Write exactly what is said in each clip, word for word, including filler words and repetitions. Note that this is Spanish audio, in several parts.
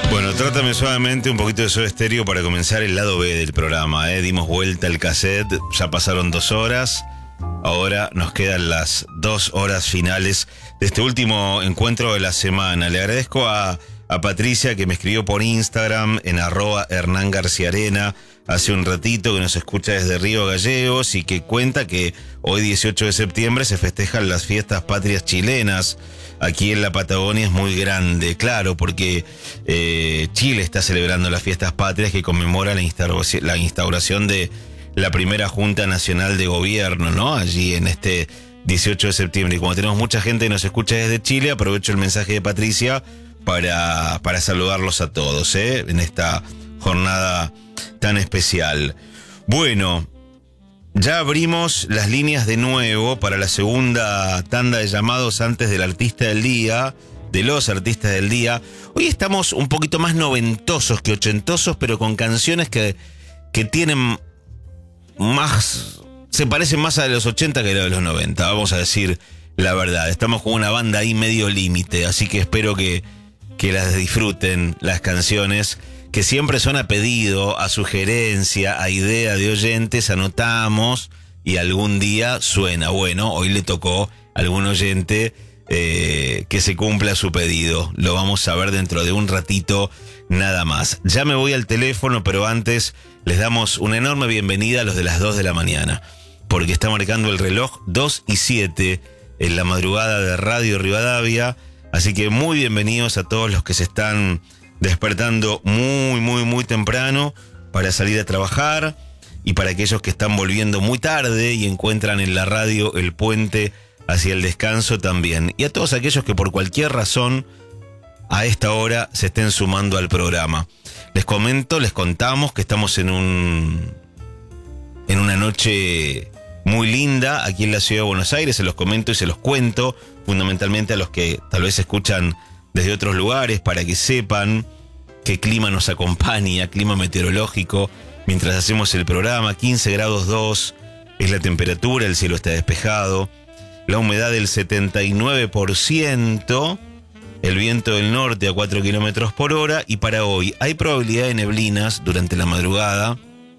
Bueno, trátame suavemente, un poquito de Soda Stereo para comenzar el lado B del programa, ¿eh? Dimos vuelta al cassette, ya pasaron dos horas, ahora nos quedan las dos horas finales de este último encuentro de la semana. Le agradezco a, a Patricia que me escribió por Instagram en arroba Hernán García Arena hace un ratito, que nos escucha desde Río Gallegos y que cuenta que hoy dieciocho de septiembre se festejan las fiestas patrias chilenas. Aquí en la Patagonia es muy grande, claro, porque eh, Chile está celebrando las fiestas patrias que conmemoran la instauración, la instauración de la primera Junta Nacional de Gobierno, ¿no? Allí en este dieciocho de septiembre. Y como tenemos mucha gente que nos escucha desde Chile, aprovecho el mensaje de Patricia para, para saludarlos a todos, ¿eh? En esta jornada tan especial. Bueno, ya abrimos las líneas de nuevo para la segunda tanda de llamados antes del artista del día, de los artistas del día. Hoy estamos un poquito más noventosos que ochentosos, pero con canciones que, que tienen más, se parecen más a los ochenta que a los noventa, vamos a decir la verdad. Estamos con una banda ahí medio límite, así que espero que, que las disfruten las canciones, que siempre son a pedido, a sugerencia, a idea de oyentes, anotamos y algún día suena. Bueno, hoy le tocó a algún oyente eh, que se cumpla su pedido. Lo vamos a ver dentro de un ratito nada más. Ya me voy al teléfono, pero antes les damos una enorme bienvenida a los de las dos de la mañana, porque está marcando el reloj dos y siete en la madrugada de Radio Rivadavia. Así que muy bienvenidos a todos los que se están despertando muy, muy, muy temprano para salir a trabajar, y para aquellos que están volviendo muy tarde y encuentran en la radio el puente hacia el descanso también. Y a todos aquellos que por cualquier razón a esta hora se estén sumando al programa. Les comento, les contamos que estamos en un en una noche muy linda aquí en la ciudad de Buenos Aires. Se los comento y se los cuento, fundamentalmente a los que tal vez escuchan desde otros lugares, para que sepan qué clima nos acompaña, clima meteorológico, mientras hacemos el programa. Quince grados dos es la temperatura, el cielo está despejado, la humedad del setenta y nueve por ciento, el viento del norte a cuatro kilómetros por hora, y para hoy hay probabilidad de neblinas durante la madrugada.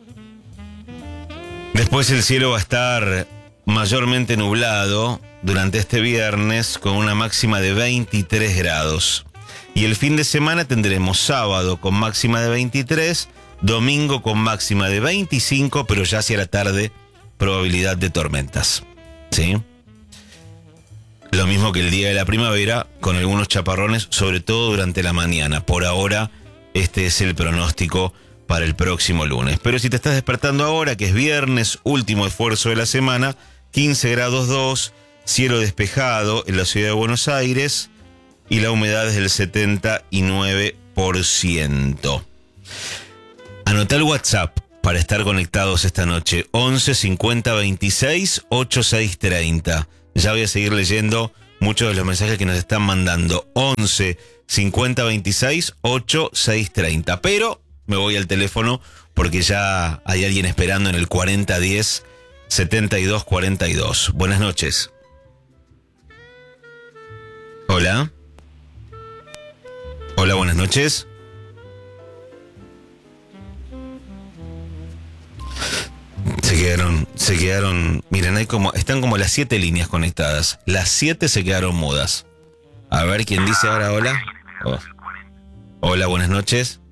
Después el cielo va a estar mayormente nublado durante este viernes con una máxima de veintitrés grados. Y el fin de semana tendremos sábado con máxima de veintitrés, domingo con máxima de veinticinco, pero ya hacia la tarde probabilidad de tormentas. ¿Sí? Lo mismo que el día de la primavera, con algunos chaparrones, sobre todo durante la mañana. Por ahora, este es el pronóstico para el próximo lunes. Pero si te estás despertando ahora, que es viernes, último esfuerzo de la semana, quince grados dos, cielo despejado en la ciudad de Buenos Aires y la humedad es del setenta y nueve por ciento. Anotá el WhatsApp para estar conectados esta noche, once cincuenta veintiséis ochenta y seis treinta. Ya voy a seguir leyendo muchos de los mensajes que nos están mandando. once cincuenta veintiséis ochenta y seis treinta. Pero me voy al teléfono porque ya hay alguien esperando en el cuarenta diez setenta y dos cuarenta y dos. Buenas noches. Hola. Hola, buenas noches. Se quedaron, se quedaron, miren, hay como, están como las siete líneas conectadas. Las siete se quedaron mudas. A ver, ¿quién dice ahora hola? Oh. Hola, buenas noches.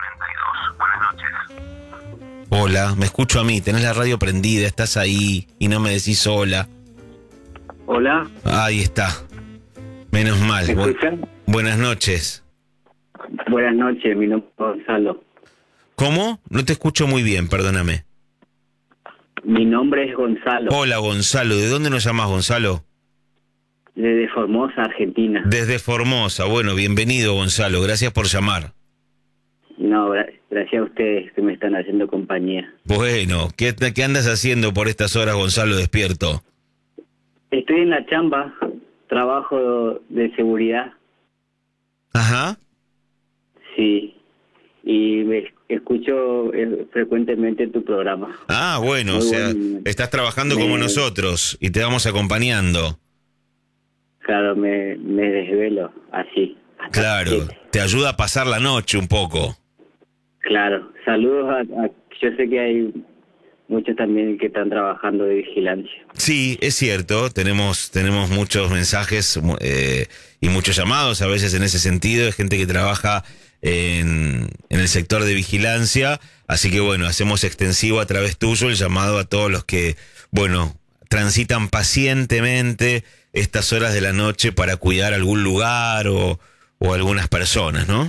Hola, me escucho a mí, tenés la radio prendida, estás ahí y no me decís hola. Hola. Ahí está. Menos mal. ¿Me Bu- escuchan? buenas noches. Buenas noches, mi nombre es Gonzalo. ¿Cómo? No te escucho muy bien, perdóname. Mi nombre es Gonzalo. Hola, Gonzalo. ¿De dónde nos llamas, Gonzalo? Desde Formosa, Argentina. Desde Formosa. Bueno, bienvenido, Gonzalo. Gracias por llamar. No, gra- gracias a ustedes que me están haciendo compañía. Bueno, ¿qué, qué andas haciendo por estas horas, Gonzalo, despierto? Estoy en la chamba, trabajo de seguridad, Ajá. sí, y me escucho eh, frecuentemente tu programa. Ah, bueno, Muy o sea, buen- estás trabajando me- como nosotros y te vamos acompañando. Claro, me, me desvelo así. hasta Claro, las siete. te ayuda a pasar la noche un poco. Claro, saludos a, a- yo sé que hay muchos también que están trabajando de vigilancia. Sí, es cierto, tenemos, tenemos muchos mensajes mu- eh, y muchos llamados a veces en ese sentido, de gente que trabaja en, en el sector de vigilancia, así que bueno, hacemos extensivo a través tuyo el llamado a todos los que, bueno, transitan pacientemente estas horas de la noche para cuidar algún lugar o, o algunas personas, ¿no?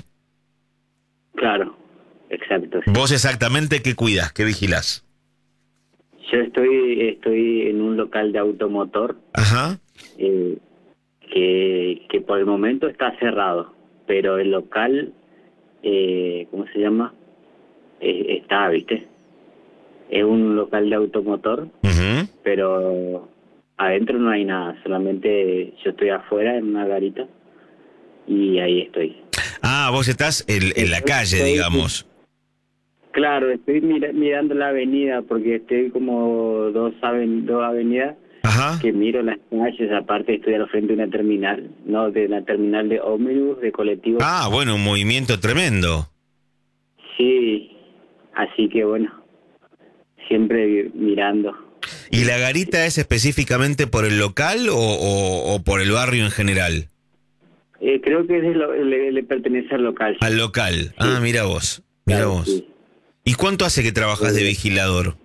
Claro, exacto. Sí. Vos exactamente qué cuidas, qué vigilás. Yo estoy estoy en un local de automotor Ajá. eh, que, que por el momento está cerrado, pero el local, eh, ¿cómo se llama? Eh, está, ¿viste? Es un local de automotor, Ujú. pero adentro no hay nada, solamente yo estoy afuera en una garita y ahí estoy. Ah, vos estás en, en la calle, Estoy- digamos. Claro, estoy mira- mirando la avenida porque estoy como dos, aven- dos avenidas Ajá. que miro las calles, aparte estoy al frente de una terminal, no, de una terminal de ómnibus, de colectivo. Ah, bueno, un movimiento tremendo. Sí, así que bueno, siempre vi- mirando. ¿Y la garita es específicamente por el local o, o- o por el barrio en general? Eh, creo que es de lo- le, le pertenece al local. Al local. Ah, mira vos, mira Claro, vos. sí. ¿Y cuánto hace que trabajas de vigilador?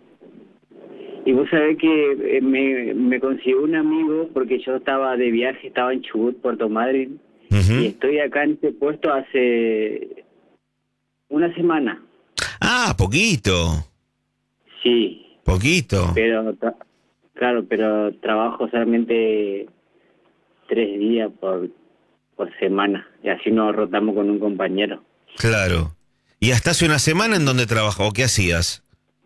Y vos sabés que eh, me, me consiguió un amigo porque yo estaba de viaje, estaba en Chubut, Puerto Madryn, Ujú. y estoy acá en este puesto hace una semana. Ah, poquito, Sí, poquito. pero tra- claro, pero trabajo solamente tres días por, por semana, y así nos rotamos con un compañero. Claro. ¿Y hasta hace una semana en donde trabajó? ¿O qué hacías?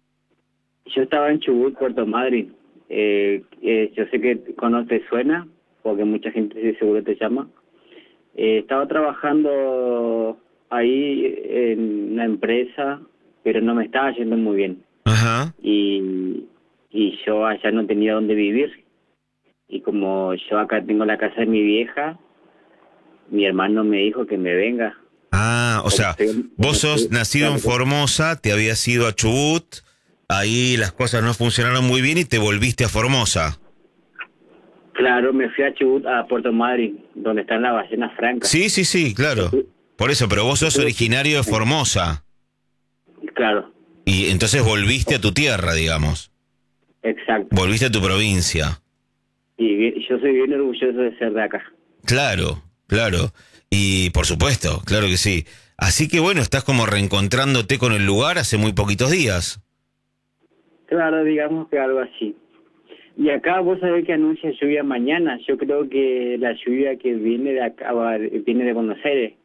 Yo estaba en Chubut, Puerto Madryn. Eh, eh, yo sé que conoces, suena, porque mucha gente de seguro te llama. Eh, estaba trabajando ahí en una empresa, pero no me estaba yendo muy bien. Ajá. Y, y yo allá no tenía dónde vivir. Y como yo acá tengo la casa de mi vieja, mi hermano me dijo que me venga. Ah, o sea, vos sos nacido en Claro. Formosa, te habías ido a Chubut, ahí las cosas no funcionaron muy bien y te volviste a Formosa. Claro, me fui a Chubut, a Puerto Madryn, donde están las ballenas francas. Sí, sí, sí, claro. Por eso, pero vos sos originario de Formosa Claro, y entonces volviste a tu tierra, digamos. exacto. Volviste a tu provincia. Y bien- yo soy bien orgulloso de ser de acá. Claro, claro. Y por supuesto, claro que sí. Así que bueno, estás como reencontrándote con el lugar hace muy poquitos días. Claro, digamos que algo así. Y acá vos sabés que anuncia lluvia mañana. Yo creo que la lluvia que viene de acá va- viene de Buenos Aires.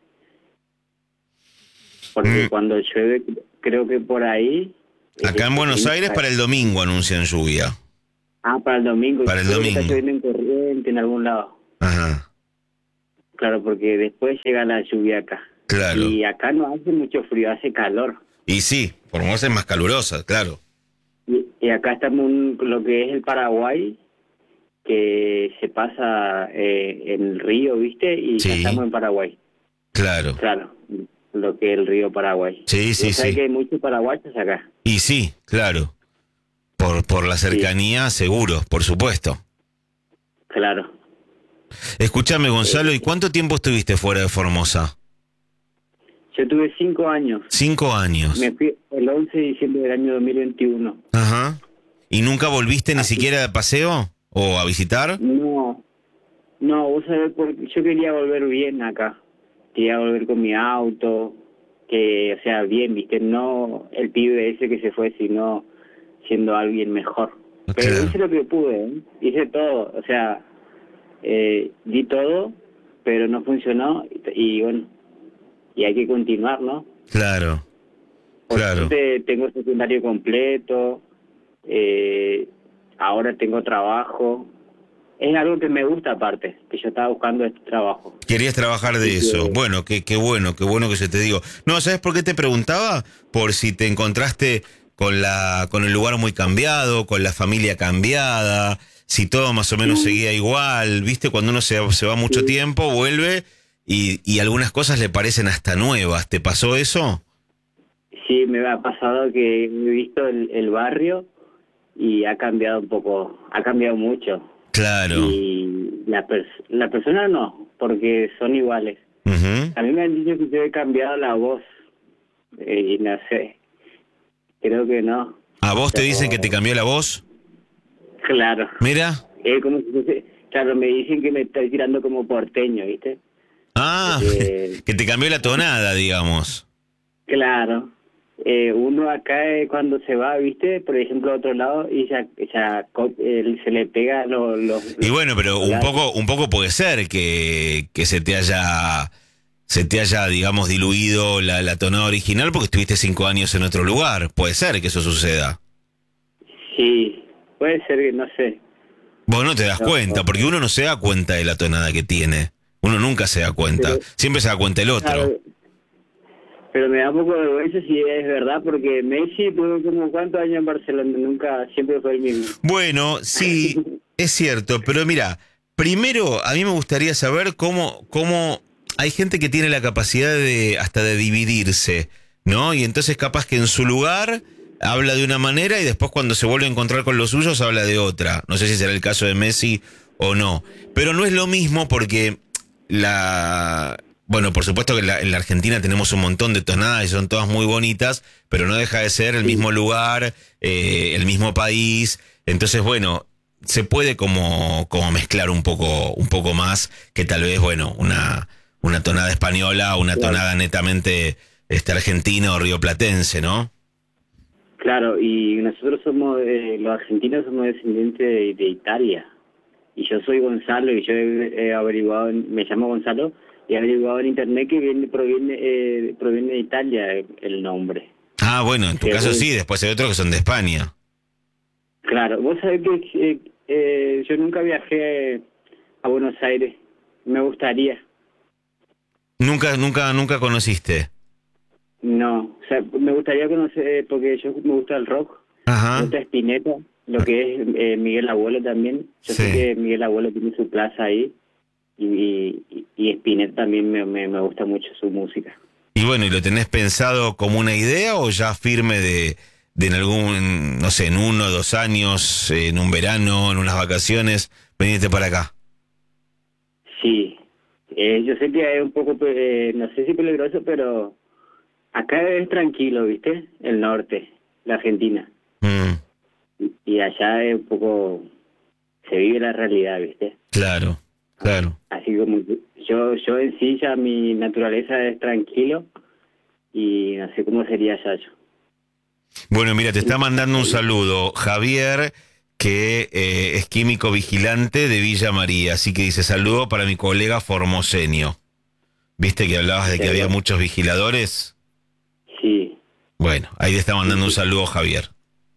Porque Mm. cuando llueve, creo que por ahí... Acá en Buenos Aires para el domingo anuncian lluvia. Ah, para el domingo. Para el Creo que domingo. está lloviendo en Corriente, en algún lado. Ajá, Claro, porque después llega la lluvia acá. claro. Y acá no hace mucho frío, hace calor. Y sí, Formosa es más calurosa, claro. Y, y acá estamos en lo que es el Paraguay, que se pasa eh, en el río, ¿viste? Y Sí. ya estamos en Paraguay. Claro. Claro, lo que es el río Paraguay. Sí, sí, Vos sabés sí. que hay muchos paraguayos acá. Y sí, claro. Por, por la cercanía, seguro, por supuesto. Claro. Escúchame, Gonzalo, ¿y cuánto tiempo estuviste fuera de Formosa? Yo tuve cinco años. Cinco años. Me fui el once de diciembre del año dos mil veintiuno. Ajá. ¿Y nunca volviste ni Así. siquiera de paseo o a visitar? No, no, vos sabés, porque yo quería volver bien acá. Quería volver con mi auto, que, o sea, bien, ¿viste? No el pibe ese que se fue, sino siendo alguien mejor. Pero Claro. hice lo que pude, ¿eh? Hice todo, o sea, eh, di todo, pero no funcionó y, y bueno, y hay que continuar, ¿no? Claro, Por claro. suerte tengo secundario completo, eh, ahora tengo trabajo. Es algo que me gusta aparte, que yo estaba buscando este trabajo. Querías trabajar de Sí, eso. sí. Bueno, qué, qué bueno, qué bueno que se te digo. No, ¿sabes por qué te preguntaba? Por si te encontraste con la con el lugar muy cambiado, con la familia cambiada, si todo más o menos Sí. seguía igual. ¿Viste? Cuando uno se, se va mucho Sí. tiempo, vuelve y, y algunas cosas le parecen hasta nuevas. ¿Te pasó eso? Sí, me ha pasado que he visto el, el barrio y ha cambiado un poco, ha cambiado mucho. Claro. Y la, pers- la persona no, porque son iguales. Uh-huh. A mí me han dicho que yo he cambiado la voz, eh, y no sé, creo que no. ¿A vos te Pero, dicen que te cambió la voz? claro, Mira. eh, como si fuese- claro, me dicen que me estoy tirando como porteño, ¿viste? Ah, Porque, que te cambió la tonada, digamos. claro, eh, uno acá eh, cuando se va, ¿viste? Por ejemplo, a otro lado y ya, ya co- eh, se le pega los... los Y bueno, pero un los- poco, un poco puede ser que, que se te haya, se te haya, digamos, diluido la, la tonada original porque estuviste cinco años en otro lugar. Puede ser que eso suceda. Sí, puede ser que no sé. Vos no te das No, cuenta, no. porque uno no se da cuenta de la tonada que tiene. Uno nunca se da cuenta. Pero- Siempre se da cuenta el otro. Claro, pero me da un poco de vergüenza si es verdad, porque Messi tuvo como cuántos años en Barcelona, nunca, siempre fue el mismo. Bueno, sí, es cierto, pero mira, primero a mí me gustaría saber cómo, cómo hay gente que tiene la capacidad de hasta de dividirse, ¿no? Y entonces capaz que en su lugar habla de una manera y después cuando se vuelve a encontrar con los suyos habla de otra. No sé si será el caso de Messi o no. Pero no es lo mismo porque la... Bueno, por supuesto que en la, en la Argentina tenemos un montón de tonadas y son todas muy bonitas, pero no deja de ser el mismo lugar, eh, el mismo país. Entonces, bueno, se puede como, como mezclar un poco, un poco más que tal vez, bueno, una, una tonada española o una Claro. tonada netamente este, argentina o rioplatense, ¿no? Claro, y nosotros somos, eh, los argentinos somos descendientes de, de Italia. Y yo soy Gonzalo y yo he, he averiguado, en- me llamo Gonzalo, y he averiguado en internet que viene, proviene, eh, proviene de Italia el, el nombre. Ah, bueno, en tu Sí, caso bueno. sí, después hay otros que son de España. Claro, vos sabés que eh, eh, yo nunca viajé a Buenos Aires, me gustaría. Nunca, nunca, nunca conociste. No, o sea, me gustaría conocer, eh, porque yo me gusta el rock, me Ajá. gusta Spinetta, lo que es eh, Miguel Abuelo también. Yo Sí. sé que Miguel Abuelo tiene su plaza ahí, y, y, y Spinetta también me, me, me gusta mucho su música. Y bueno, ¿y lo tenés pensado como una idea o ya firme de, de en algún, no sé, en uno o dos años, en un verano, en unas vacaciones, venirte para acá? Sí, eh, yo sé que es un poco, eh, no sé si peligroso, pero acá es tranquilo, ¿viste? El norte, la Argentina. Mm, Y, y allá es un poco, se vive la realidad, ¿viste? claro, claro. Así como que yo, yo en sí ya mi naturaleza es tranquilo y no sé cómo sería allá yo. Bueno, mira, te está mandando un saludo Javier, que eh, es químico vigilante de Villa María, así que dice saludo para mi colega formoseño. ¿Viste que hablabas de que Sí. había muchos vigiladores? Sí, Bueno, ahí te está mandando un saludo Javier,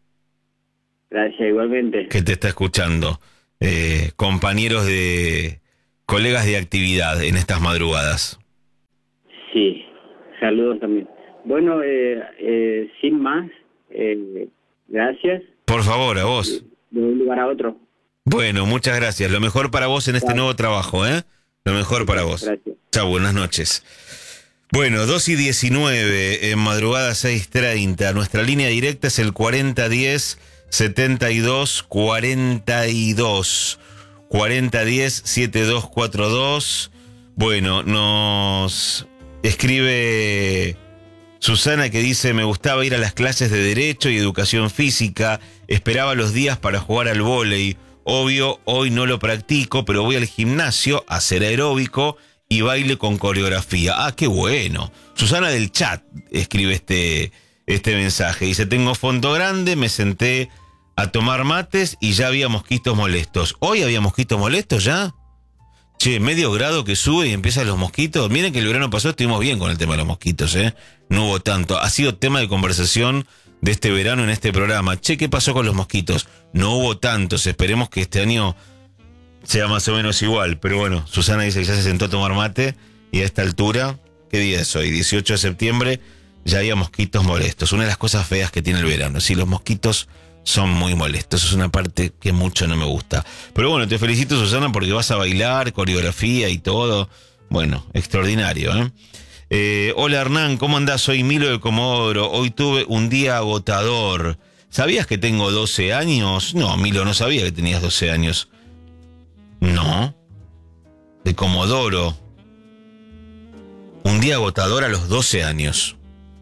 gracias igualmente. que te está escuchando. Eh, compañeros de... colegas de actividad en estas madrugadas. Sí, saludos también. Bueno, eh, eh, sin más, eh, gracias. Por favor, a vos. De un lugar a otro. Bueno, muchas gracias. Lo mejor para vos en este Chao. nuevo trabajo, ¿eh? Lo mejor para vos. Gracias. Chao, buenas noches. Bueno, dos y diecinueve en madrugada seis treinta. Nuestra línea directa es el cuarenta diez setenta y dos cuarenta y dos. cuarenta diez setenta y dos cuarenta y dos. Bueno, nos escribe Susana que dice: me gustaba ir a las clases de Derecho y Educación Física, esperaba los días para jugar al vóley. Obvio, hoy no lo practico, pero voy al gimnasio a hacer aeróbico y baile con coreografía. Ah, qué bueno. Susana del chat escribe este, este mensaje. Dice: tengo fondo grande, me senté a tomar mates y ya había mosquitos molestos. ¿Hoy había mosquitos molestos ya? Che, medio grado que sube y empiezan los mosquitos. Miren que el verano pasado estuvimos bien con el tema de los mosquitos, ¿eh? No hubo tanto. Ha sido tema de conversación de este verano en este programa. Che, ¿qué pasó con los mosquitos? No hubo tantos. Esperemos que este año sea más o menos igual. Pero bueno, Susana dice que ya se sentó a tomar mate y a esta altura, ¿qué día es hoy? dieciocho de septiembre, ya había mosquitos molestos. Una de las cosas feas que tiene el verano. Sí, los mosquitos son muy molestos. Es una parte que mucho no me gusta. Pero bueno, te felicito, Susana, porque vas a bailar, coreografía y todo. Bueno, extraordinario, ¿eh? Eh, hola Hernán, ¿cómo andás? Soy Milo de Comodoro. Hoy tuve un día agotador. ¿Sabías que tengo doce años? No, Milo, no sabía que tenías doce años. No. De Comodoro. Un día agotador a los doce años.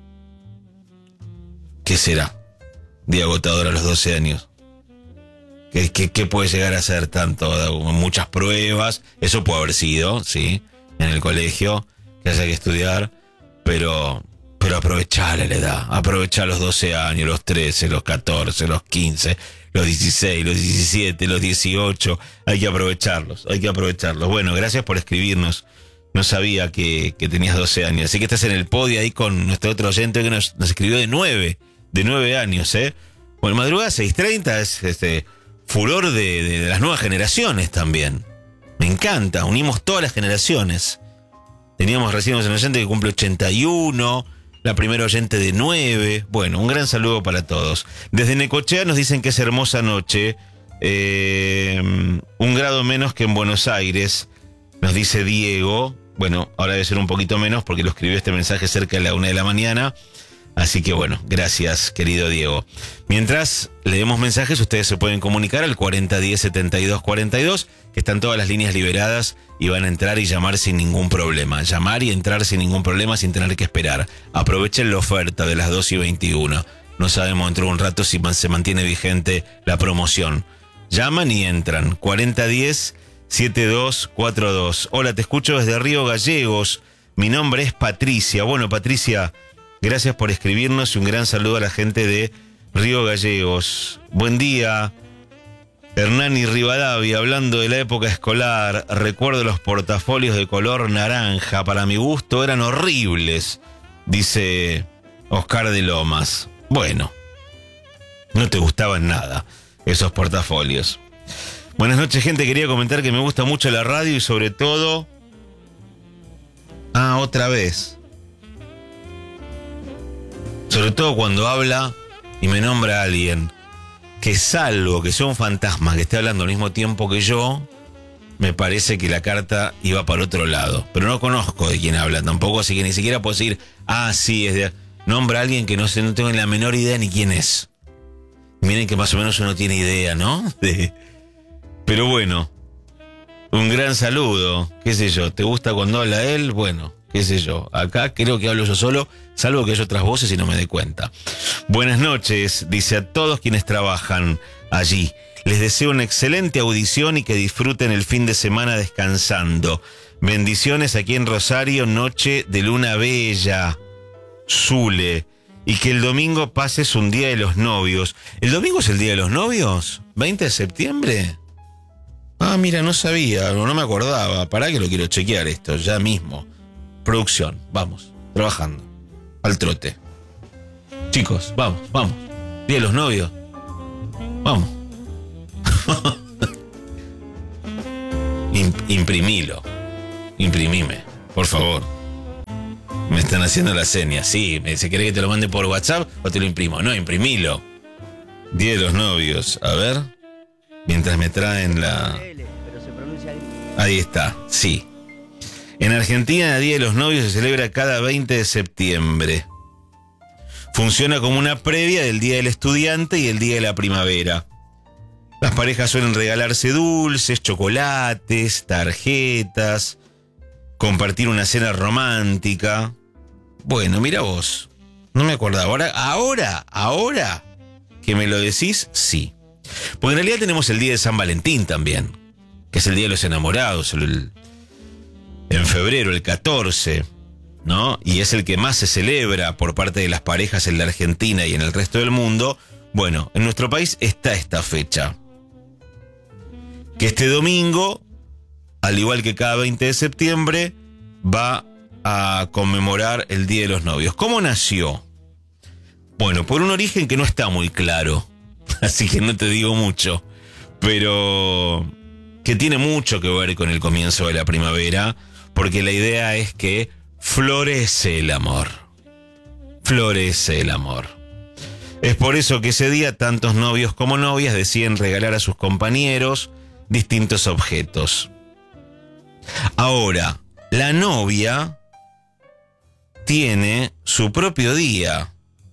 ¿Qué será? Día agotador a los doce años. ¿Qué, qué, qué puede llegar a ser tanto? Muchas pruebas. Eso puede haber sido, sí, en el colegio, que haya que estudiar. Pero, pero aprovechar la edad. Aprovechar los doce años, los trece, los catorce, los quince, los dieciséis, los diecisiete, los dieciocho. Hay que aprovecharlos, hay que aprovecharlos. Bueno, gracias por escribirnos. No sabía que, que tenías doce años. Así que estás en el podio ahí con nuestro otro oyente que nos, nos escribió de nueve. De nueve años, ¿eh? Bueno, madrugada seis treinta es este furor de, de, de las nuevas generaciones también. Me encanta, unimos todas las generaciones. Teníamos recién un oyente que cumple ochenta y uno, la primera oyente de nueve. Bueno, un gran saludo para todos. Desde Necochea nos dicen que es hermosa noche, eh, un grado menos que en Buenos Aires, nos dice Diego. Bueno, ahora debe ser un poquito menos porque lo escribió este mensaje cerca de la una de la mañana. Así que bueno, gracias querido Diego. Mientras leemos mensajes, ustedes se pueden comunicar al cuarenta diez setenta y dos cuarenta y dos, que están todas las líneas liberadas y van a entrar y llamar sin ningún problema. Llamar y entrar sin ningún problema, sin tener que esperar. Aprovechen la oferta de las dos y veintiuno. No sabemos dentro de un rato si se mantiene vigente la promoción. Llaman y entran. cuarenta diez setenta y dos cuarenta y dos. Hola, te escucho desde Río Gallegos. Mi nombre es Patricia. Bueno, Patricia, gracias por escribirnos y un gran saludo a la gente de Río Gallegos. Buen día, Hernán y Rivadavia. Hablando de la época escolar, recuerdo los portafolios de color naranja. Para mi gusto eran horribles, dice Oscar de Lomas. Bueno, no te gustaban nada esos portafolios. Buenas noches, gente. Quería comentar que me gusta mucho la radio y sobre todo... Ah, otra vez. Sobre todo cuando habla y me nombra a alguien que, salvo que sea un fantasma que esté hablando al mismo tiempo que yo, me parece que la carta iba para otro lado. Pero no conozco de quién habla tampoco, así que ni siquiera puedo decir, ah, sí, es de... Nombra a alguien que no sé, no tengo ni la menor idea ni quién es. Miren que más o menos uno tiene idea, ¿no? De... Pero bueno, un gran saludo, qué sé yo, ¿te gusta cuando habla él? Bueno, qué sé yo, acá creo que hablo yo solo, salvo que hay otras voces y no me dé cuenta. Buenas noches, dice a todos quienes trabajan allí. Les deseo una excelente audición y que disfruten el fin de semana descansando. Bendiciones aquí en Rosario, noche de luna bella, Zule. Y que el domingo pases un día de los novios. ¿El domingo es el día de los novios? ¿veinte de septiembre? Ah, mira, no sabía, no me acordaba. Pará que lo quiero chequear esto, ya mismo. Producción, vamos, trabajando. Al trote. Chicos, vamos, vamos. Día de los novios. Vamos. Imp- imprimilo. Imprimime, por favor. Me están haciendo la seña. Sí, me dice, ¿querés que te lo mande por WhatsApp o te lo imprimo? No, imprimilo. Día de los novios. A ver. Mientras me traen la... Ahí está, sí. En Argentina, el Día de los Novios se celebra cada veinte de septiembre. Funciona como una previa del Día del Estudiante y el Día de la Primavera. Las parejas suelen regalarse dulces, chocolates, tarjetas, compartir una cena romántica. Bueno, mira vos, no me acordaba. Ahora, ahora, ahora que me lo decís, sí. Porque en realidad tenemos el Día de San Valentín también, que es el Día de los Enamorados, el, en febrero, el catorce, ¿no? Y es el que más se celebra por parte de las parejas en la Argentina y en el resto del mundo. Bueno, en nuestro país está esta fecha. Que este domingo, al igual que cada veinte de septiembre, va a conmemorar el Día de los Novios. ¿Cómo nació? Bueno, por un origen que no está muy claro, así que no te digo mucho, pero que tiene mucho que ver con el comienzo de la primavera, porque la idea es que florece el amor. Florece el amor. Es por eso que ese día tantos novios como novias deciden regalar a sus compañeros distintos objetos. Ahora, la novia tiene su propio día.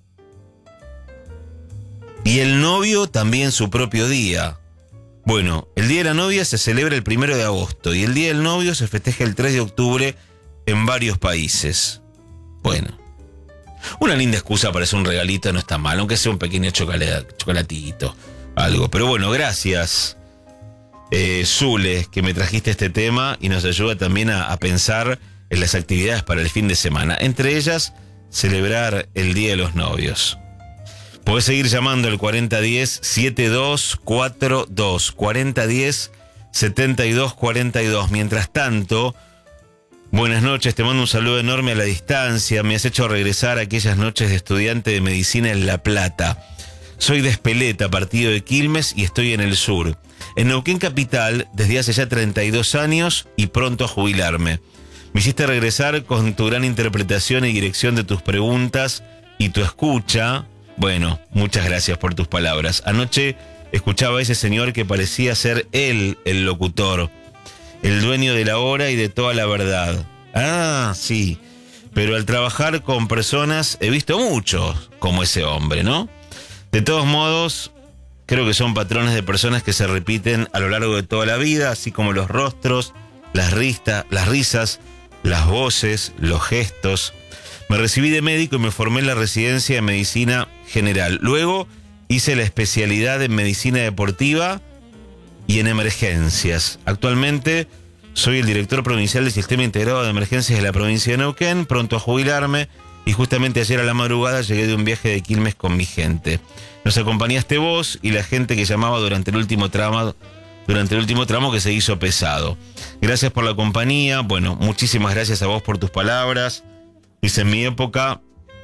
Y el novio también su propio día. Bueno, el Día de la Novia se celebra el primero de agosto y el Día del Novio se festeja el tres de octubre en varios países. Bueno, una linda excusa para hacer un regalito no está mal, aunque sea un pequeño chocolate, chocolatito, algo. Pero bueno, gracias, eh, Zule, que me trajiste este tema y nos ayuda también a, a pensar en las actividades para el fin de semana. Entre ellas, celebrar el Día de los Novios. Podés seguir llamando al cuarenta diez, setenta y dos cuarenta y dos, cuarenta diez, setenta y dos cuarenta y dos. Mientras tanto, buenas noches, te mando un saludo enorme a la distancia. Me has hecho regresar a aquellas noches de estudiante de medicina en La Plata. Soy de Espeleta, partido de Quilmes, y estoy en el sur. En Neuquén Capital, desde hace ya treinta y dos años y pronto a jubilarme. Me hiciste regresar con tu gran interpretación y dirección de tus preguntas y tu escucha. Bueno, muchas gracias por tus palabras. Anoche escuchaba a ese señor que parecía ser él el locutor, el dueño de la hora y de toda la verdad. Ah, sí, pero al trabajar con personas he visto muchos como ese hombre, ¿no? De todos modos, creo que son patrones de personas que se repiten a lo largo de toda la vida, así como los rostros, las, rista, las risas, las voces, los gestos. Me recibí de médico y me formé en la residencia de medicina general. Luego hice la especialidad en medicina deportiva y en emergencias. Actualmente soy el director provincial del Sistema Integrado de Emergencias de la provincia de Neuquén, pronto a jubilarme, y justamente ayer a la madrugada llegué de un viaje de Quilmes con mi gente. Nos acompañaste vos y la gente que llamaba durante el último tramo, durante el último tramo que se hizo pesado. Gracias por la compañía. Bueno, muchísimas gracias a vos por tus palabras. Dice, en mi época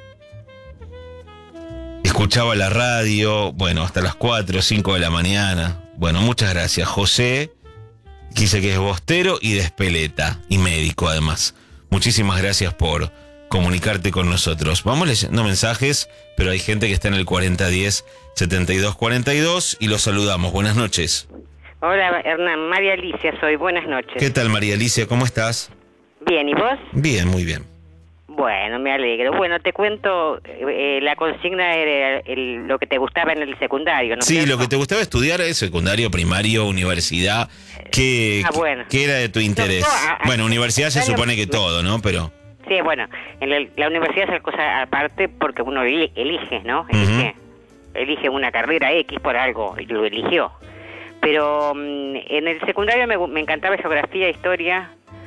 escuchaba la radio, bueno, hasta las cuatro o cinco de la mañana. Bueno, muchas gracias, José. Quise que es bostero y de Espeleta, y médico además. Muchísimas gracias por comunicarte con nosotros. Vamos leyendo mensajes, pero hay gente que está en el cuarenta diez, setenta y dos cuarenta y dos y los saludamos. Buenas noches. Hola, Hernán. María Alicia soy. Buenas noches. ¿Qué tal, María Alicia? ¿Cómo estás? Bien, ¿y vos? Bien, muy bien. Bueno, me alegro. Bueno, te cuento, eh, la consigna era el, lo que te gustaba en el secundario, ¿no? Sí, ¿cierto? lo que te gustaba estudiar es secundario, primario, universidad. ¿Qué, Ah, bueno. ¿qué era de tu interés? No, no, a- a- bueno, universidad se secundario- supone que todo, ¿no? Pero... Sí, bueno, en la, la universidad es cosa aparte porque uno eli- elige, ¿no? Elige, elige una carrera X por algo, y lo eligió. Pero mm, en el secundario me, gu- me encantaba geografía, historia,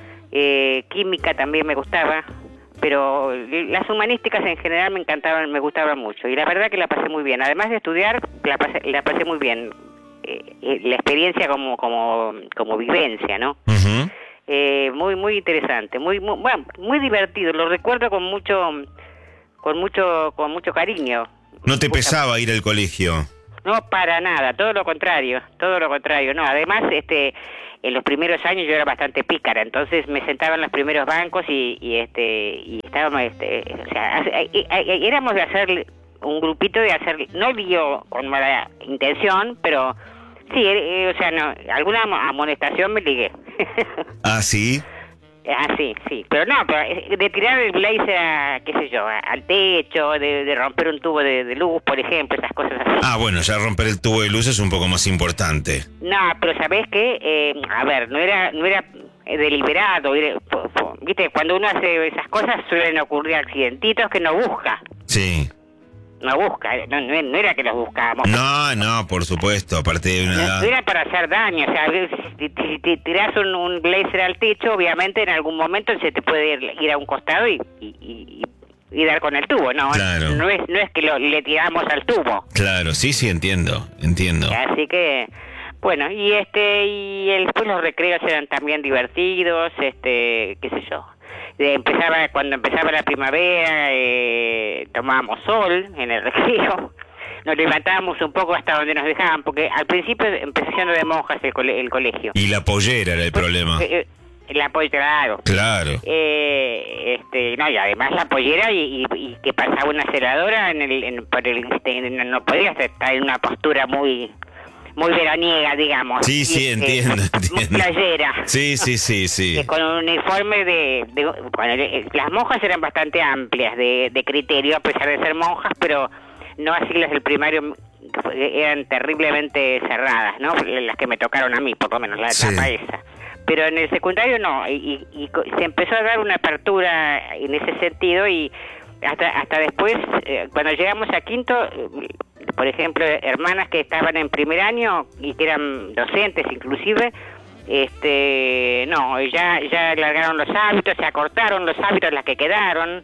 eh, química también me gustaba. Pero las humanísticas en general me encantaban, me gustaban mucho. Y la verdad que la pasé muy bien. Además de estudiar, la pasé, la pasé muy bien. Eh, eh, la experiencia como como como vivencia, ¿no? Uh-huh. Eh, muy muy interesante, muy, muy bueno, muy divertido. Lo recuerdo con mucho con mucho con mucho cariño. ¿No te Mucha- pesaba ir al colegio? No, para nada, todo lo contrario, todo lo contrario. No, además, este, en los primeros años yo era bastante pícara, entonces me sentaba en los primeros bancos y, y este, y estábamos, este, o sea, hace- eh, eh, éramos de hacer un grupito de hacer, no lío con mala intención, pero sí, eh, o sea, no, alguna amonestación me ligué. Ah, ¿sí? Ah, sí, sí, pero no, pero eh, de tirar el blazer, a, qué sé yo, a- al techo, de, de romper un tubo de, de luz, por ejemplo, esas cosas así. Ah, bueno, ya romper el tubo de luz es un poco más importante. No, pero ¿sabés qué? Eh, a ver, no era no era eh, deliberado, era- fo- fo- viste, cuando uno hace esas cosas suelen ocurrir accidentitos que no busca, Sí. no busca, no, no, no era que los buscábamos. No, no, por supuesto, aparte de una No, edad... no era para hacer daño, o sea, si, si- si te tirás un, un blazer al techo, obviamente en algún momento se te puede ir, ir a un costado y, y, y, y dar con el tubo, ¿no? Claro. No es no es que lo, le tiramos al tubo. Claro, sí, sí, entiendo, entiendo. Así que, bueno, y este y el, después los recreos eran también divertidos, este, qué sé yo. De- empezaba Cuando empezaba la primavera, eh, tomábamos sol en el recreo. Nos levantábamos un poco hasta donde nos dejaban, porque al principio empezó siendo de monjas el, cole- el colegio. Y la pollera era el problema. Eh, eh, la pollera, claro. Claro. Eh, este, no, y además la pollera y, y, y que pasaba una celadora en el, en, por el, este, en- no podías estar en una postura muy muy veraniega, digamos. Sí, sí, Y, entiendo, eh, entiendo. Muy playera. Sí, sí, sí, sí. Eh, con un uniforme de... de bueno, eh, las monjas eran bastante amplias de, de criterio, a pesar de ser monjas, pero no así las del primario, que fue- eran terriblemente cerradas, ¿no? Las que me tocaron a mí, por lo menos, la Sí. etapa esa. Pero en el secundario no, y, y, y co- se empezó a dar una apertura en ese sentido, y hasta hasta después, eh, cuando llegamos a quinto, eh, por ejemplo, hermanas que estaban en primer año y que eran docentes inclusive, este no, ya ya largaron los hábitos, se acortaron los hábitos, las que quedaron,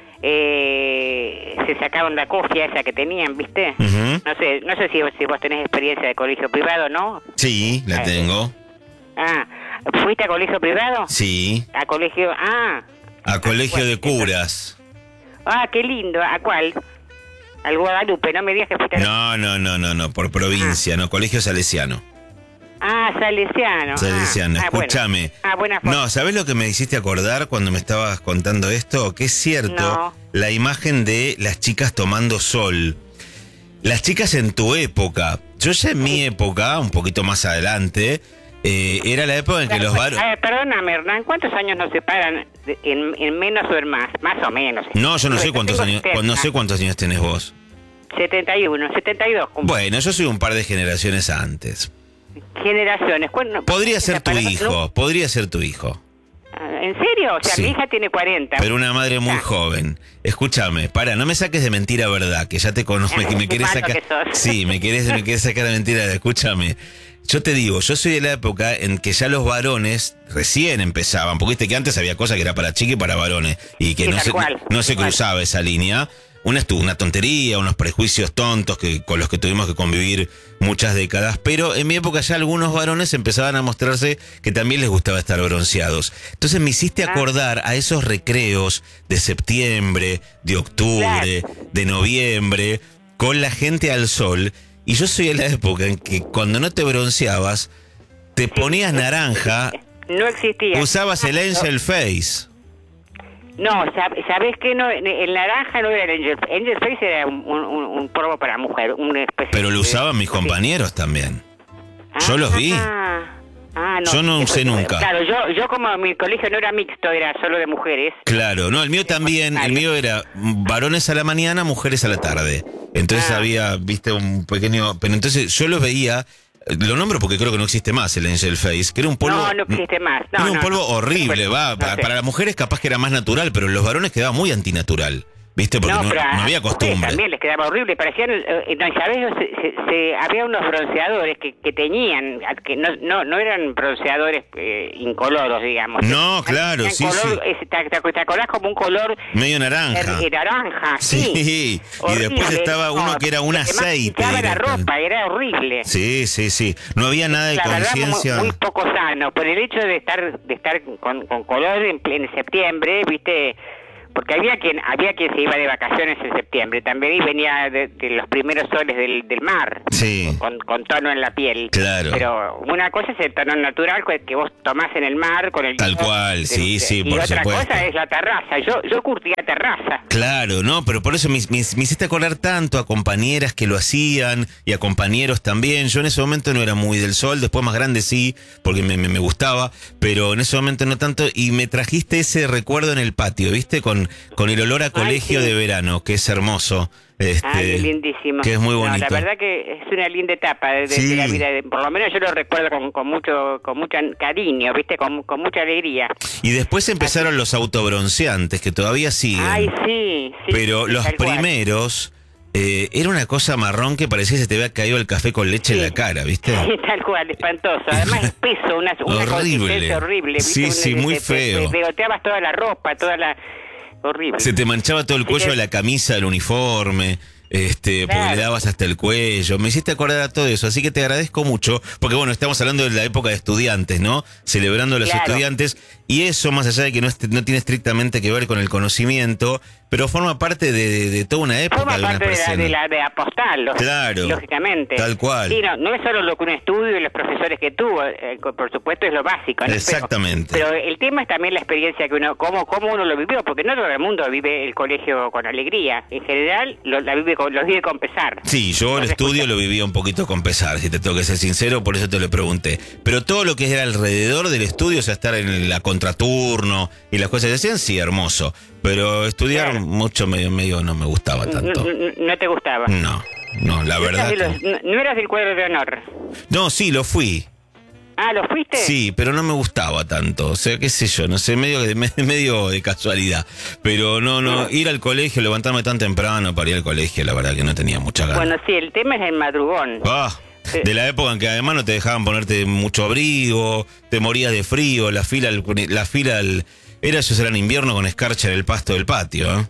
eh, se sacaron la cofia esa que tenían, ¿viste? Ujú. No sé, no sé si, vos- si vos tenés experiencia de colegio privado, ¿no? Sí, la tengo. Ah, ¿fuiste a colegio privado? Sí. A colegio, ah, A colegio de curas. ah, qué lindo. ¿A cuál? Al Guadalupe, no me digas que fuiste a... No, no, no, no, no, por provincia, no, colegio salesiano. Ah, Salesiano. Salesiano, ah, ah, bueno. escúchame. Ah, buena forma. No, ¿sabés lo que me hiciste acordar cuando me estabas contando esto? Que es cierto, No. la imagen de las chicas tomando sol. Las chicas en tu época. Yo ya en mi época, un poquito más adelante, eh, era la época en que los varones... A ver, perdóname, Hernán, ¿cuántos años nos separan de- en, en menos o en más? Más o menos. No, yo no sé Yo cuántos tengo años, setenta. no sé cuántos años tenés vos. setenta y uno, setenta y dos. cumplo. Bueno, yo soy un par de generaciones antes. Generaciones. ¿cuándo- Podría ser tu separaron? hijo, podría ser tu hijo. Ah, ¿En serio? O sea, Sí. mi hija tiene cuarenta. Pero una madre muy Ah. joven. Escúchame, para, no me saques de mentira verdad, que ya te conozco, que me Qué querés malo sacar. que sos. Sí, me querés, me querés sacar de mentira. Escúchame. Yo te digo, yo soy de la época en que ya los varones recién empezaban, porque viste que antes había cosas que era para chicas y para varones, y que Sí, no tal se, cual, no se tal cual. cruzaba esa línea. Una, estu- una tontería, unos prejuicios tontos que, con los que tuvimos que convivir muchas décadas, pero en mi época ya algunos varones empezaban a mostrarse que también les gustaba estar bronceados. Entonces me hiciste Ah. acordar a esos recreos de septiembre, de octubre, de noviembre, con la gente al sol, y yo soy de la época en que cuando no te bronceabas, te ponías naranja, No existía. usabas el Angel Face. No, sab- ¿sabés qué? No, el naranja no era el Angel Face. Angel Face era un, un, un- un polvo para mujer, una especie Pero lo de- usaban mis sí. compañeros también. Yo los vi. Ah, ah, no. Yo no usé Eso- nunca. Claro, yo, yo como mi colegio no era mixto, era solo de mujeres. Claro, no, el mío también, el mío era varones a la mañana, mujeres a la tarde. Entonces Ah. había, viste, un pequeño... Pero entonces yo los veía, lo nombro porque creo que no existe más el Angel Face, que era un polvo... No, no existe más. No, era un no, polvo no. horrible, Bueno, va. no pa- sé. Para las mujeres capaz que era más natural, pero en los varones quedaba muy antinatural. ¿Viste? Porque no, pero a- no había a ustedes costumbre. también les quedaba horrible, parecían, eh, no, ¿sabés? Se, se- se- había unos bronceadores que, que tenían, que no, no, no eran bronceadores eh, incoloros, digamos. No, claro, Tenían sí, color, sí. eh, ¿te, te- te acordás como un color Medio naranja. eh, naranja? Sí, Sí. y después Horrible, estaba no, uno que era un que más aceite. pintaba la directamente. ropa, era horrible. Sí, sí, sí. No había nada de La verdad, muy, conciencia. muy poco sano, por el hecho de estar de estar con, con color en, en septiembre, viste, porque había quien había quien se iba de vacaciones en septiembre también y venía de, de los primeros soles del, del mar, Sí. con, con tono en la piel. Claro. Pero una cosa es el tono natural que que vos tomás en el mar con el Tal hielo cual, del- sí, sí, y por otra supuesto. cosa es la terraza. Yo yo curtía terraza. Claro, no, pero por eso me, me- me hiciste acordar tanto a compañeras que lo hacían y a compañeros también. Yo en ese momento no era muy del sol, después más grande sí, porque me, me, me gustaba, pero en ese momento no tanto. Y me trajiste ese recuerdo en el patio, ¿viste? Con, con el olor a colegio sí. de verano, que es hermoso. Este, Ay, es lindísimo. Que es muy No, bonito. la verdad que es una linda etapa de, de- Sí. de la vida. de- por lo menos yo lo recuerdo con, con mucho con mucho cariño, ¿viste? Con, con mucha alegría. Y después empezaron los autobronceantes, que todavía siguen. Ay, sí, sí. pero sí, los tal cual. primeros, eh, era una cosa marrón que parecía que se te había caído el café con leche en Sí. la cara, ¿viste? Sí, tal cual, espantoso. Además espeso, una, una Horrible. consistencia horrible. ¿viste? Sí, Una- sí, muy te- te- feo. Te pegoteabas toda la ropa, toda la... Horrible. Se te manchaba todo el Así cuello que- de la camisa, del uniforme, este, porque Claro. le dabas hasta el cuello. Me hiciste acordar a todo eso, así que te agradezco mucho, porque bueno, estamos hablando de la época de estudiantes, ¿no? Celebrando a los Claro. estudiantes, y eso, más allá de que no, es, no tiene estrictamente que ver con el conocimiento, pero forma parte de, de, de toda una época. Forma de una parte de la, persona. de la de apostar, Claro, lógicamente. tal cual. Sí, no, no es solo lo que un estudio y los profesores que tuvo, eh, por supuesto es lo básico, ¿no? Exactamente. Pero, pero el tema es también la experiencia que uno, cómo, cómo uno lo vivió, porque no todo el mundo vive el colegio con alegría. En general, lo, la vive con, lo vive con pesar. Sí, yo el estudio lo vivía un poquito con pesar, si te tengo que ser sincero, por eso te lo pregunté. Pero todo lo que era alrededor del estudio, o sea, estar en la contraturno y las cosas que hacían, sí, hermoso. Pero estudiar claro. mucho medio medio no me gustaba tanto. ¿No, no te gustaba? No, no, la verdad. Los, que... no, ¿No eras del cuadro de honor? No, sí, lo fui. Ah, ¿lo fuiste? Sí, pero no me gustaba tanto. O sea, qué sé yo, no sé, medio de, medio de casualidad. Pero no, no, ir al colegio, levantarme tan temprano para ir al colegio, la verdad que no tenía mucha ganas. Bueno, sí, el tema es el madrugón. Ah, de la época en que además no te dejaban ponerte mucho abrigo, te morías de frío, la fila, la fila, el, era eso, era en invierno con escarcha en el pasto del patio, ¿eh?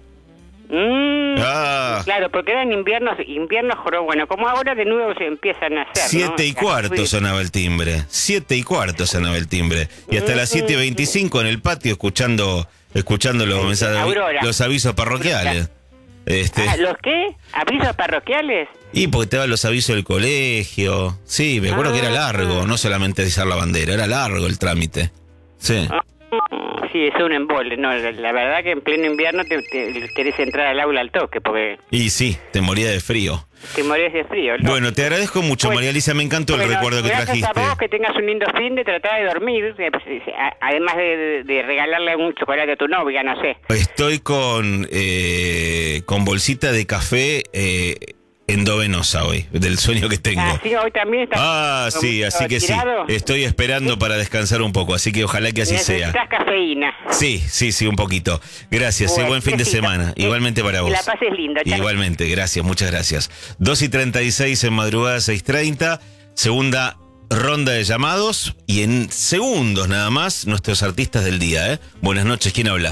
Mm, ah. Claro, porque eran inviernos, inviernos, bueno, como ahora de nuevo se empiezan a hacer, Siete ¿no? y cuarto sonaba el timbre, siete y cuarto sonaba el timbre, y hasta mm, las siete y veinticinco en el patio escuchando, escuchando los, mensajes, los avisos parroquiales. Este. Ah, ¿los qué? ¿Avisos parroquiales? Y porque te daban los avisos del colegio. Sí, me acuerdo ah, que era largo, no solamente izar la bandera, era largo el trámite. Sí. Ah, sí, es un embole. No, la, la verdad que en pleno invierno te, te querés entrar al aula al toque, porque... Y sí, te morías de frío. Te morías de frío, ¿no? Bueno, te agradezco mucho, bueno, María Elisa, me encantó el bueno, recuerdo que trajiste. Gracias a vos, que tengas un lindo fin de tratar de dormir, además de, de regalarle un chocolate a tu novia, no sé. Estoy con, eh, con bolsita de café... Eh, endovenosa hoy, del sueño que tengo. Ah, sí, hoy también está. Ah, sí, así que tirado. sí. Estoy esperando sí. para descansar un poco, así que ojalá que así Necesitas sea. Cafeína. Sí, sí, sí, un poquito. Gracias, bueno, y buen fin de semana. Eh, Igualmente para vos. Que la pases lindo. Chau. Igualmente, gracias, muchas gracias. dos y treinta y seis en madrugada, seis y treinta. Segunda ronda de llamados y en segundos nada más nuestros artistas del día, ¿eh? Buenas noches, ¿quién habla?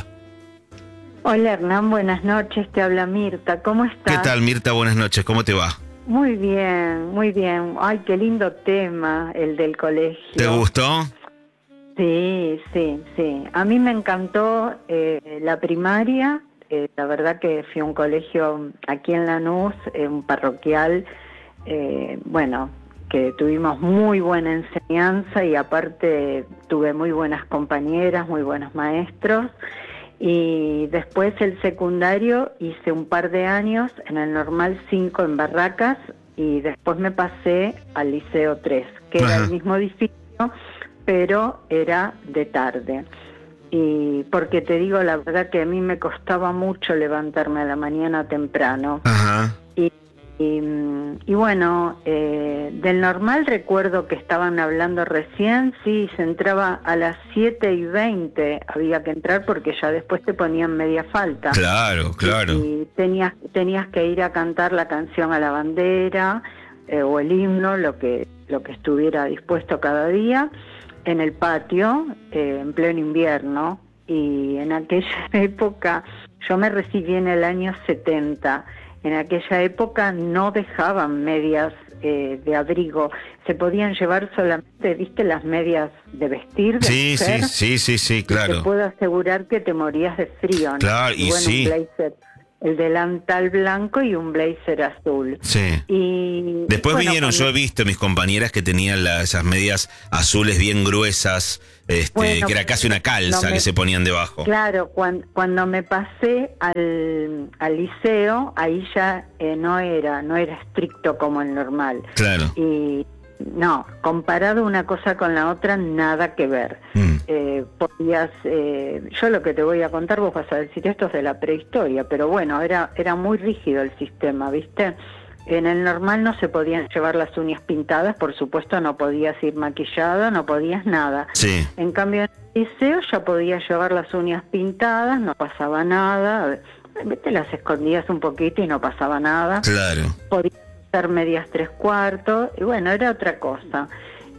Hola Hernán, buenas noches, te habla Mirta, ¿cómo estás? ¿Qué tal Mirta? Buenas noches, ¿cómo te va? Muy bien, muy bien. Ay, qué lindo tema, el del colegio. ¿Te gustó? Sí, sí, sí. A mí me encantó eh, la primaria, eh, la verdad que fui a un colegio aquí en Lanús, eh, un parroquial, eh, bueno, que tuvimos muy buena enseñanza y aparte tuve muy buenas compañeras, muy buenos maestros. Y después el secundario hice un par de años en el Normal cinco en Barracas y después me pasé al Liceo tres, que Ajá. era el mismo edificio, pero era de tarde. Y porque te digo la verdad que a mí me costaba mucho levantarme a la mañana temprano. Ajá. Y, y, y bueno, eh, del Normal recuerdo que estaban hablando recién, sí, se entraba a las siete y veinte, había que entrar porque ya después te ponían media falta. Claro, claro. Y, y tenías, tenías que ir a cantar la canción a la bandera eh, o el himno, lo que, lo que estuviera dispuesto cada día, en el patio, eh, en pleno invierno. Y en aquella época, yo me recibí en el año setenta. En aquella época no dejaban medias eh, de abrigo, se podían llevar solamente, ¿viste? Las medias de vestir. De sí, mujer, sí, sí, sí, sí, claro. Te puedo asegurar que te morías de frío, ¿no? Claro, y, y bueno, sí. Un blazer, el delantal blanco y un blazer azul. Sí. Y después bueno, vinieron, cuando... yo he visto mis compañeras que tenían la, esas medias azules bien gruesas, este, bueno, que era casi una calza no me... que se ponían debajo. Claro, cuando, cuando me pasé al, al liceo, ahí ya eh, no era, no era estricto como el Normal. Claro. Y no, comparado una cosa con la otra, nada que ver. Mm. Eh, podías, eh, yo lo que te voy a contar, vos vas a decir esto es de la prehistoria, pero bueno, era, era muy rígido el sistema, ¿viste? En el Normal no se podían llevar las uñas pintadas, por supuesto no podías ir maquillada, no podías nada. Sí. En cambio en el liceo ya podías llevar las uñas pintadas, no pasaba nada, te las escondías un poquito y no pasaba nada. Claro. Podías usar medias tres cuartos, y bueno, era otra cosa.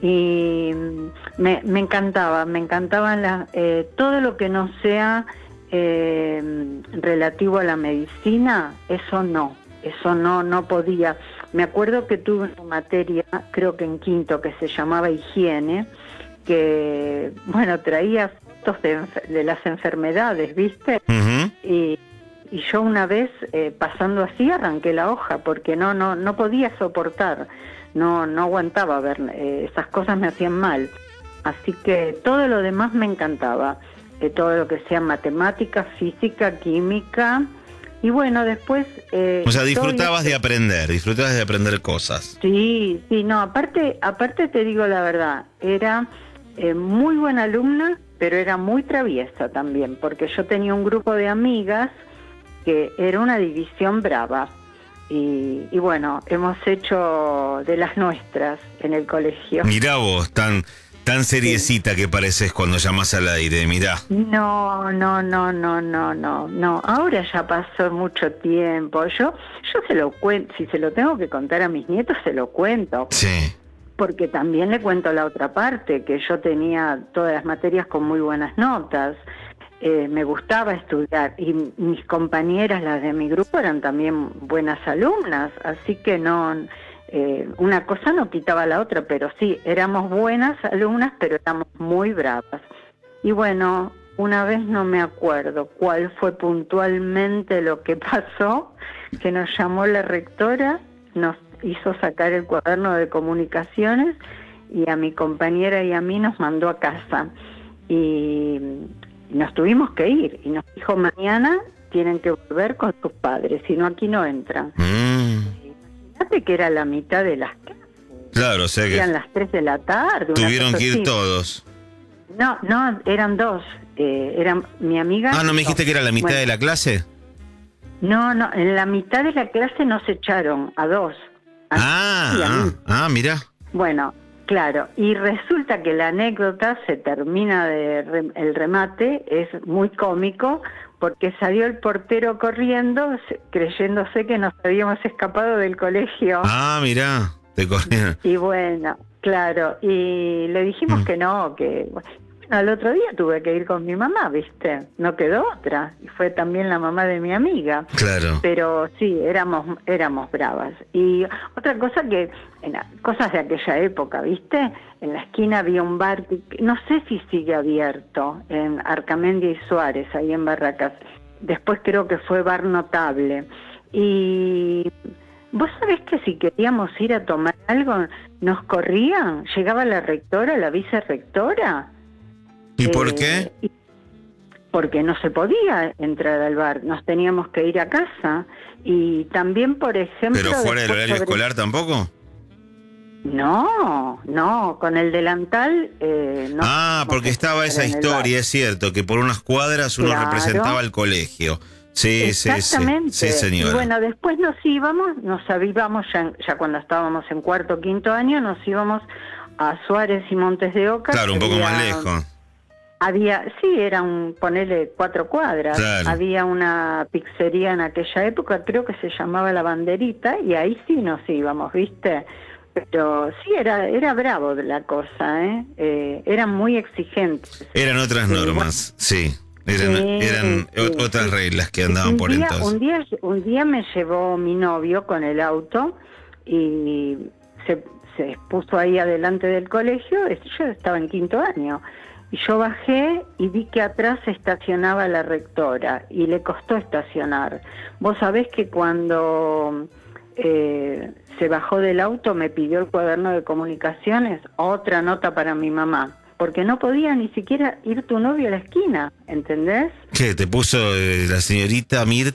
Y me, me encantaba, me encantaba la, eh, todo lo que no sea eh, relativo a la medicina, eso no. Eso no, no podía. Me acuerdo que tuve una materia, creo que en quinto, que se llamaba higiene, que, bueno, traía fotos de, de las enfermedades, ¿viste? Uh-huh. Y, y yo una vez, eh, pasando así, arranqué la hoja, porque no no no podía soportar, no no aguantaba ver, eh, esas cosas me hacían mal. Así que todo lo demás me encantaba, eh, todo lo que sea matemática, física, química, y bueno, después... Eh, o sea, disfrutabas de de aprender, disfrutabas de aprender cosas. Sí, sí, no, aparte, aparte te digo la verdad, era eh, muy buena alumna, pero era muy traviesa también, porque yo tenía un grupo de amigas que era una división brava. Y, y bueno, hemos hecho de las nuestras en el colegio. Mirá vos, tan, tan seriecita sí. que pareces cuando llamás al aire, mirá. No, no, no, no, no, no, no. Ahora ya pasó mucho tiempo. Yo, yo se lo cuento, si se lo tengo que contar a mis nietos, se lo cuento. Sí. Porque también le cuento la otra parte, que yo tenía todas las materias con muy buenas notas. Eh, me gustaba estudiar y mis compañeras, las de mi grupo, eran también buenas alumnas, así que no, eh, una cosa no quitaba la otra, pero sí, éramos buenas alumnas, pero éramos muy bravas. Y bueno, una vez no me acuerdo cuál fue puntualmente lo que pasó, que nos llamó la rectora, nos hizo sacar el cuaderno de comunicaciones y a mi compañera y a mí nos mandó a casa. Y nos tuvimos que ir y nos dijo, mañana tienen que volver con sus padres, si no aquí no entran. Mm. Imagínate que era la mitad de las clases. Claro, o sea que eran las tres de la tarde. tuvieron que ir así. todos. No, no, eran dos. Eh, eran mi amiga. Ah, ¿no me dijiste no. que era la mitad bueno, de la clase? No, no, en la mitad de la clase nos echaron a dos. A Ah, mí y a ah, mí. ah, mirá. Bueno, claro, y resulta que la anécdota se termina de re, el remate, es muy cómico, porque salió el portero corriendo, se, creyéndose que nos habíamos escapado del colegio. Ah, mirá, te corrieron. Y bueno, claro, y le dijimos Mm. que no, que... Bueno, al otro día tuve que ir con mi mamá, ¿viste? No quedó otra, y fue también la mamá de mi amiga. Claro. Pero sí, éramos éramos bravas. Y otra cosa que, en la, cosas de aquella época, ¿viste? En la esquina había un bar, que, no sé si sigue abierto, en Arcamendia y Suárez, ahí en Barracas. Después creo que fue bar Notable. Y vos sabés que si queríamos ir a tomar algo, nos corrían, llegaba la rectora, la vicerrectora. ¿Y eh, por qué? Y porque no se podía entrar al bar, nos teníamos que ir a casa. Y también, por ejemplo... ¿Pero fuera del horario sobre... escolar tampoco? No, no, con el delantal... Eh, no ah, porque estaba esa historia, es cierto, que por unas cuadras uno claro. representaba al colegio. Sí, sí, sí, sí, señora. Y bueno, después nos íbamos, nos íbamos ya, ya cuando estábamos en cuarto o quinto año, nos íbamos a Suárez y Montes de Oca. Claro, un poco había, más lejos. Había, sí, eran, ponele cuatro cuadras. Claro. Había una pizzería en aquella época, creo que se llamaba La Banderita, y ahí sí nos íbamos, ¿viste? Pero sí, era era bravo la cosa, ¿eh? eh eran muy exigentes. Eran otras normas, sí. Eran, sí, eran sí, otras sí. reglas que andaban un por día, entonces. Un día, un día me llevó mi novio con el auto y se, se puso ahí adelante del colegio. Yo estaba en quinto año. Y yo bajé y vi que atrás estacionaba la rectora y le costó estacionar. Vos sabés que cuando eh, se bajó del auto me pidió el cuaderno de comunicaciones, otra nota para mi mamá, porque no podía ni siquiera ir tu novio a la esquina, ¿entendés? ¿Qué? ¿Te puso eh, la señorita Mirta